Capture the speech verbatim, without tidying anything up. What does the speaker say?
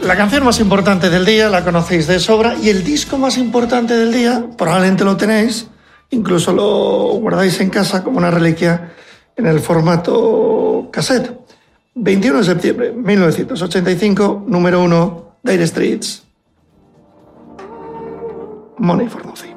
La canción más importante del día la conocéis de sobra y el disco más importante del día probablemente lo tenéis, incluso lo guardáis en casa como una reliquia en el formato cassette. veintiuno de septiembre de mil novecientos ochenta y cinco, número uno, Dire Straits, Money for Nothing.